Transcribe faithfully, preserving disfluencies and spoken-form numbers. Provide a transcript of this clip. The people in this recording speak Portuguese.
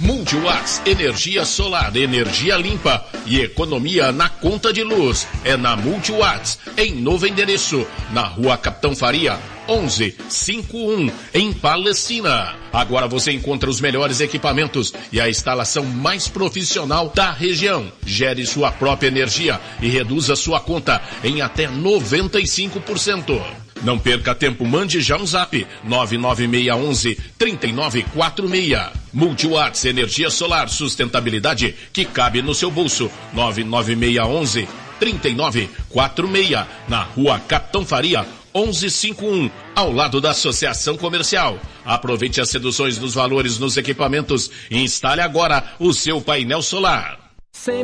Multiwatts, energia solar, energia limpa e economia na conta de luz. É na Multiwatts, em novo endereço, na Rua Capitão Faria, onze cinquenta e um, em Palestina. Agora você encontra os melhores equipamentos e a instalação mais profissional da região. Gere sua própria energia e reduza sua conta em até noventa e cinco por cento. Não perca tempo, mande já um zap nove nove seis um um, três nove quatro seis. Multiwatts, energia solar, sustentabilidade que cabe no seu bolso. nove nove seis um um, três nove quatro seis, na Rua Capitão Faria, onze cinquenta e um, ao lado da Associação Comercial. Aproveite as reduções dos valores nos equipamentos e instale agora o seu painel solar.